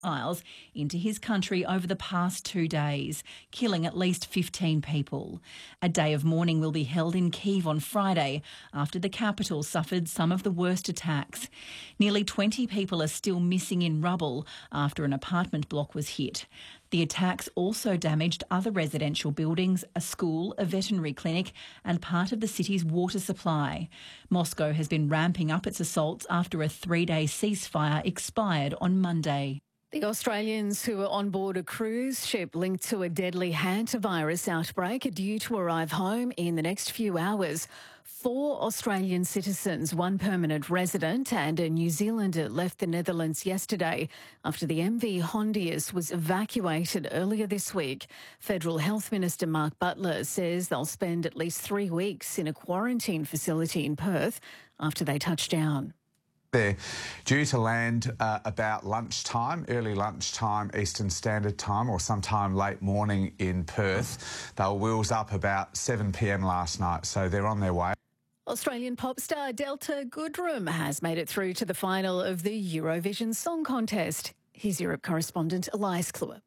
miles into his country over the past 2 days, killing at least 15 people. A day of mourning will be held in Kyiv on Friday after the capital suffered some of the worst attacks. Nearly 20 people are still missing in rubble after an apartment block was hit. The attacks also damaged other residential buildings, a school, a veterinary clinic and part of the city's water supply. Moscow has been ramping up its assaults after a 3-day ceasefire expired on Monday. The Australians who are on board a cruise ship linked to a deadly hantavirus outbreak are due to arrive home in the next few hours. 4 Australian citizens, 1 permanent resident and a New Zealander left the Netherlands yesterday after the MV Hondius was evacuated earlier this week. Federal Health Minister Mark Butler says they'll spend at least 3 weeks in a quarantine facility in Perth after they touch down. They're due to land about lunchtime, early lunchtime Eastern Standard Time or sometime late morning in Perth. They were wheels up about 7 p.m. last night, so they're on their way. Australian pop star Delta Goodrem has made it through to the final of the Eurovision Song Contest. Here's Europe correspondent Elias Kluwer.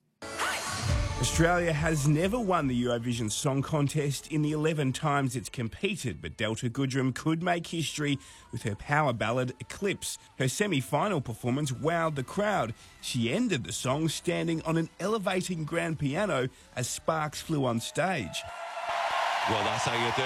Australia has never won the Eurovision Song Contest in the 11 times it's competed, but Delta Goodrem could make history with her power ballad Eclipse. Her semi-final performance wowed the crowd. She ended the song standing on an elevating grand piano as sparks flew on stage. Well, that's how you do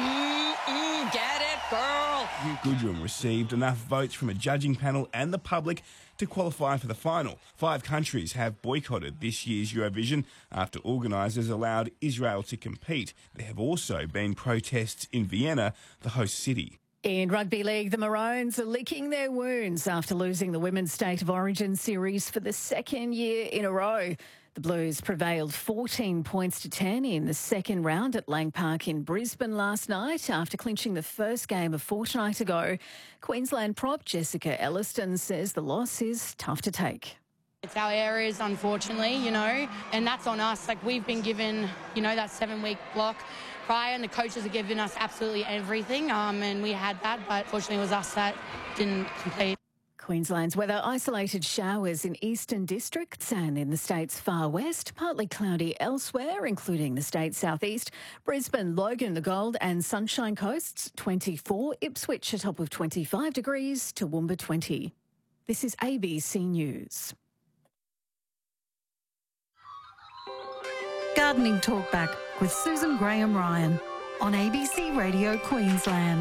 it. Get it, girl! Goodrem received enough votes from a judging panel and the public to qualify for the final. 5 countries have boycotted this year's Eurovision after organisers allowed Israel to compete. There have also been protests in Vienna, the host city. In rugby league, the Maroons are licking their wounds after losing the Women's State of Origin series for the 2nd year in a row. The Blues prevailed 14 points to 10 in the second round at Lang Park in Brisbane last night after clinching the first game a fortnight ago. Queensland prop Jessica Elliston says the loss is tough to take. It's our areas, unfortunately, and that's on us. Like, we've been given, that 7-week block prior, and the coaches have given us absolutely everything, and we had that, but fortunately it was us that didn't complete. Queensland's weather: isolated showers in eastern districts and in the state's far west, partly cloudy elsewhere, including the state's southeast. Brisbane, Logan, the Gold and Sunshine Coasts, 24. Ipswich, a top of 25 degrees, Toowoomba 20. This is ABC News. Gardening Talkback with Susan Graham-Ryan on ABC Radio Queensland.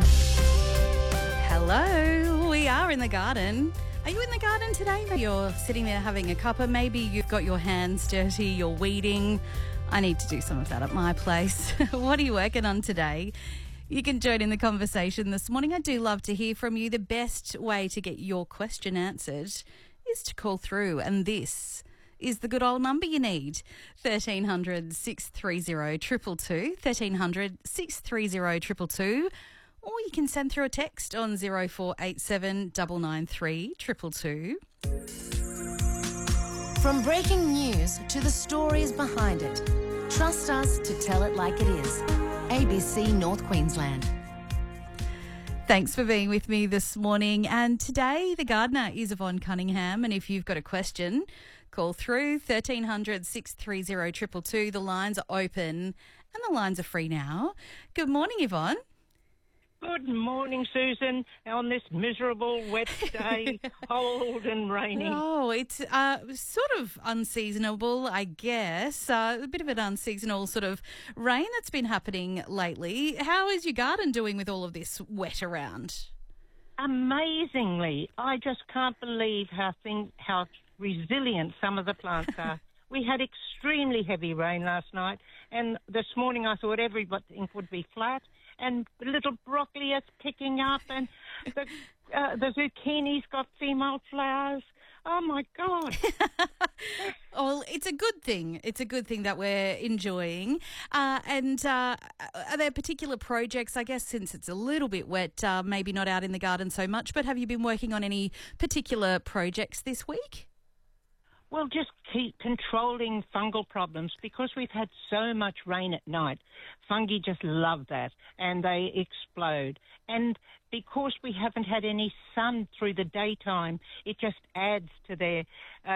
Hello, we are in the garden. Are you in the garden today? Maybe you're sitting there having a cuppa. Maybe you've got your hands dirty, you're weeding. I need to do some of that at my place. What are you working on today? You can join in the conversation this morning. I do love to hear from you. The best way to get your question answered is to call through, and this is the good old number you need. 1300 630 222, 1300 630 222. Or you can send through a text on 0487 993 222. From breaking news to the stories behind it, trust us to tell it like it is. ABC North Queensland. Thanks for being with me this morning. And today, the gardener is Yvonne Cunningham. And if you've got a question, call through 1300 630 222. The lines are open and the lines are free now. Good morning, Yvonne. Good morning, Susan, on this miserable, wet day, cold and rainy. Oh, it's sort of unseasonable, I guess. A bit of an unseasonal sort of rain that's been happening lately. How is your garden doing with all of this wet around? Amazingly. I just can't believe how resilient some of the plants are. We had extremely heavy rain last night, and this morning I thought everything would be flat. And the little broccoli is picking up, and the zucchini's got female flowers. Oh, my God. Well, it's a good thing. It's a good thing that we're enjoying. Are there particular projects, I guess, since it's a little bit wet, maybe not out in the garden so much, but have you been working on any particular projects this week? Well, just keep controlling fungal problems because we've had so much rain at night. Fungi just love that and they explode. And because we haven't had any sun through the daytime, it just adds to their